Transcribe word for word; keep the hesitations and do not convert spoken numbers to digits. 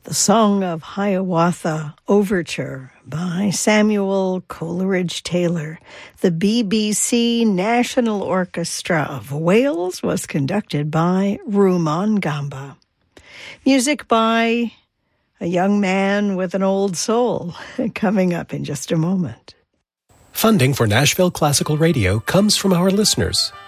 The Song of Hiawatha Overture by Samuel Coleridge Taylor. The B B C National Orchestra of Wales was conducted by Rumaan Gamba. Music by a young man with an old soul, coming up in just a moment. Funding for Nashville Classical Radio comes from our listeners,